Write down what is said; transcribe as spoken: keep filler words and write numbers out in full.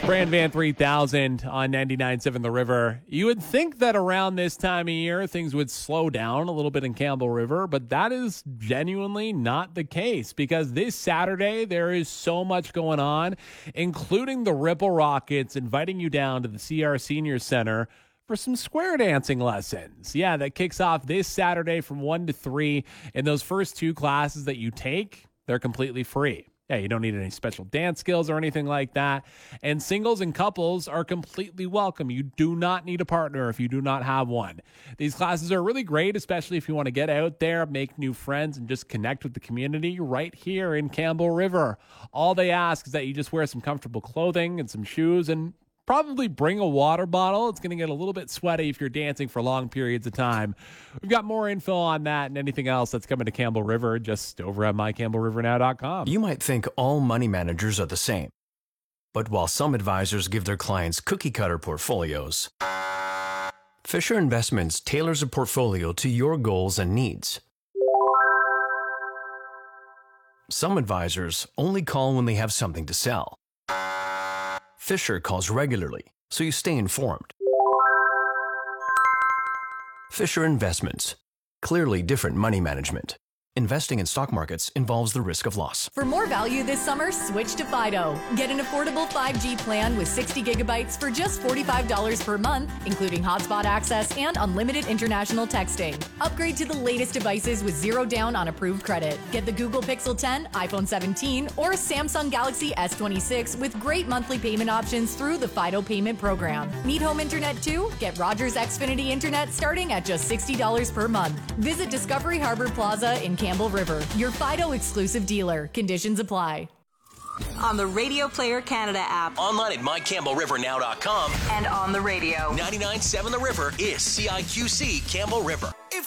Brand Van three thousand on ninety-nine point seven The River. You would think that around this time of year, things would slow down a little bit in Campbell River, but that is genuinely not the case because this Saturday, there is so much going on, including the Ripple Rockets inviting you down to the C R Senior Center for some square dancing lessons. Yeah, that kicks off this Saturday from one to three, and those first two classes that you take, they're completely free. Yeah, you don't need any special dance skills or anything like that. And singles and couples are completely welcome. You do not need a partner if you do not have one. These classes are really great, especially if you want to get out there, make new friends, and just connect with the community right here in Campbell River. All they ask is that you just wear some comfortable clothing and some shoes and probably bring a water bottle. It's going to get a little bit sweaty if you're dancing for long periods of time. We've got more info on that and anything else that's coming to Campbell River just over at my campbell river now dot com. You might think all money managers are the same. But while some advisors give their clients cookie-cutter portfolios, Fisher Investments tailors a portfolio to your goals and needs. Some advisors only call when they have something to sell. Fisher calls regularly, so you stay informed. Fisher Investments. Clearly different money management. Investing in stock markets involves the risk of loss. For more value this summer, switch to Fido. Get an affordable five G plan with sixty gigabytes for just forty-five dollars per month, including hotspot access and unlimited international texting. Upgrade to the latest devices with zero down on approved credit. Get the Google Pixel ten, iPhone seventeen, or Samsung Galaxy S twenty-six with great monthly payment options through the Fido payment program. Need home internet too? Get Rogers Xfinity Internet starting at just sixty dollars per month. Visit Discovery Harbor Plaza in Campbell River, your Fido exclusive dealer. Conditions apply. On the Radio Player Canada app. Online at my campbell river now dot com. And on the radio. ninety-nine point seven The River is C I Q C Campbell River.